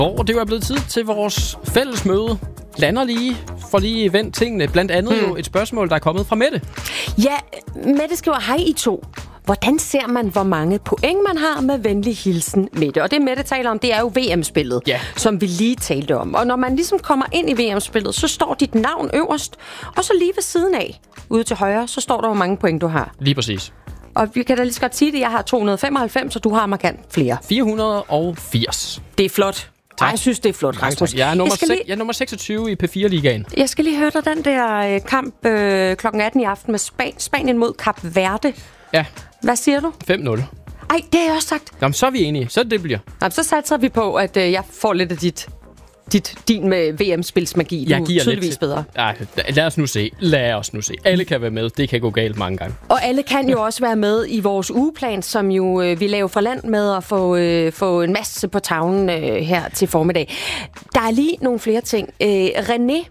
Og det er blevet tid til vores fælles møde. Lander lige, for lige vendt tingene. Blandt andet jo et spørgsmål, der er kommet fra Mette. Ja, Mette skriver, hej I to. Hvordan ser man, hvor mange point man har med venlig hilsen, Mette? Og det Mette taler om, det er jo VM-spillet, som vi lige talte om. Og når man ligesom kommer ind i VM-spillet, så står dit navn øverst, og så lige ved siden af, ude til højre, så står der, hvor mange point du har. Lige præcis. Og vi kan da lige så godt sige det, jeg har 295, og du har markant flere. 480. Det er flot. Ej, jeg synes, det er flot, Rasmus. Jeg er nummer 26 i P4-ligaen. Jeg skal lige høre dig den der kamp kl. 18 i aften med Spanien mod Kap Verde. Ja. Hvad siger du? 5-0. Ej, det har jeg også sagt. Jamen, så er vi enige. Så det bliver. Jamen, så satser vi på, at jeg får lidt af din med VM-spilsmagi. Jeg giver tydeligvis lidt. bedre. Ej, lad os nu se. Alle kan være med. Det kan gå galt mange gange. Og alle kan jo også være med i vores ugeplan, som jo vi laver fra land med at få en masse på tavlen her til formiddag. Der er lige nogle flere ting. René,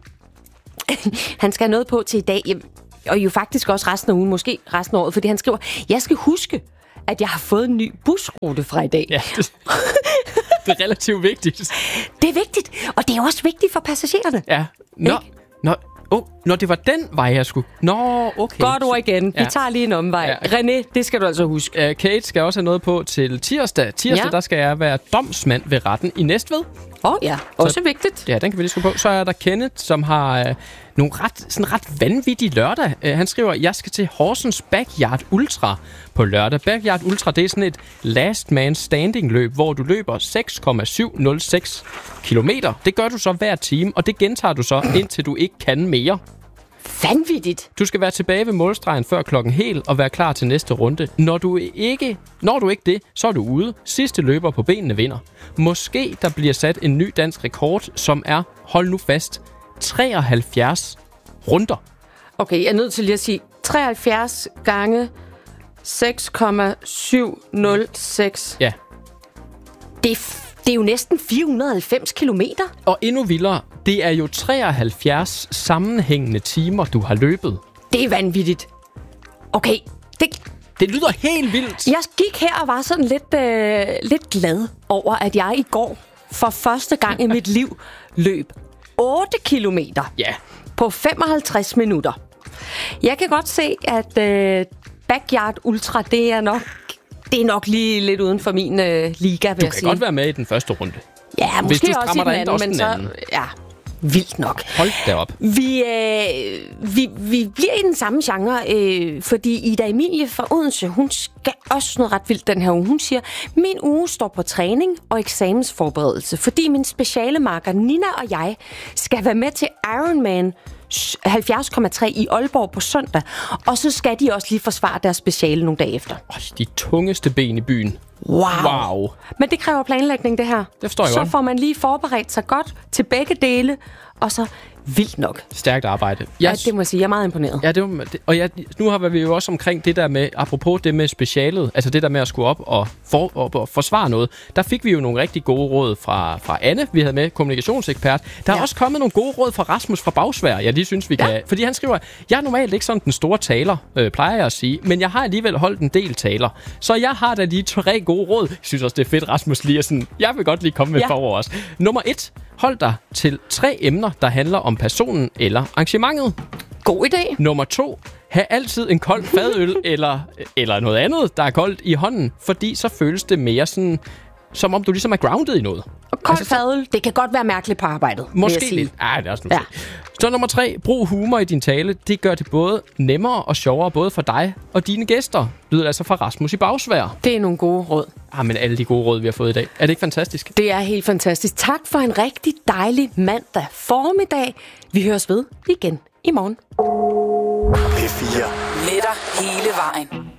han skal have noget på til i dag, og jo faktisk også resten af ugen, måske resten af året, fordi han skriver, jeg skal huske, at jeg har fået en ny busrute fra i dag. Ja, det er relativt vigtigt. Det er vigtigt, og det er også vigtigt for passagererne. Ja. Nå, det var den vej, jeg skulle. Nå, okay. Godt ord igen. Vi tager lige en omvej. Ja. René, det skal du altså huske. Kate skal også have noget på til tirsdag. Der skal jeg være domsmand ved retten i Næstved. Ja, også vigtigt. Ja, den kan vi lige skrive på. Så er der Kenneth, som har nogle ret vanvittige lørdag. Han skriver, jeg skal til Horsens Backyard Ultra på lørdag. Backyard Ultra, det er sådan et last man standing løb, hvor du løber 6,706 kilometer. Det gør du så hver time, og det gentager du så, indtil du ikke kan mere. Vanvittigt. Du skal være tilbage ved målstregen før klokken hel og være klar til næste runde. Når du ikke det, så er du ude. Sidste løber på benene vinder. Måske der bliver sat en ny dansk rekord, som er, hold nu fast, 73 runder. Okay, jeg er nødt til lige at sige 73 gange 6,706. Ja. Det er jo næsten 490 kilometer. Og endnu vildere, det er jo 73 sammenhængende timer, du har løbet. Det er vanvittigt. Okay, det lyder helt vildt. Jeg gik her og var sådan lidt glad over, at jeg i går for første gang i mit liv løb 8 kilometer på 55 minutter. Jeg kan godt se, at Backyard Ultra, det er nok lige lidt uden for min liga, vil jeg sige. Du kan godt være med i den første runde. Ja, måske hvis du også i den anden, men så... Ja, vildt nok. Hold da op. Vi bliver i den samme genre, fordi Ida Emilie fra Odense, hun skal også noget ret vildt den her uge. Hun siger, min uge står på træning og eksamensforberedelse, fordi min specialemarker Nina og jeg skal være med til Ironman 70,3 i Aalborg på søndag, og så skal de også lige forsvare deres speciale nogle dage efter. De tungeste ben i byen. Wow. Men det kræver planlægning, det her. Det forstår jeg så godt. får man lige forberedt sig godt til begge dele, og så vildt nok. Stærkt arbejde. Ja, det må jeg sige. Jeg er meget imponeret. Ja, nu har vi jo også omkring det der med, apropos det med specialet, altså det der med at skulle op og forsvare noget. Der fik vi jo nogle rigtig gode råd fra Anne, vi havde med, kommunikationsekspert. Der er også kommet nogle gode råd fra Rasmus fra Bagsvær. Ja, de synes vi kan. Fordi han skriver, jeg er normalt ikke sådan den store taler, plejer jeg at sige, men jeg har alligevel holdt en del taler. Så jeg har da lige 3 gode råd. Jeg synes også, det er fedt, Rasmus lige er sådan, jeg vil godt lige komme med for os. Nummer 1. Hold dig til 3 emner, der handler om personen eller arrangementet. God idé. Nummer 2. Ha' altid en kold fadøl eller noget andet, der er koldt i hånden, fordi så føles det mere sådan, som om du ligesom er grounded i noget. Og kold fadøl, det kan godt være mærkeligt på arbejdet. Måske lidt. Det er også nu. Så nummer 3. Brug humor i din tale. Det gør det både nemmere og sjovere, både for dig og dine gæster. Lyder altså fra Rasmus i Bagsvær. Det er nogle gode råd. Men alle de gode råd, vi har fået i dag. Er det ikke fantastisk? Det er helt fantastisk. Tak for en rigtig dejlig mandag formiddag. Vi høres ved igen i morgen. P4. Med dig hele vejen.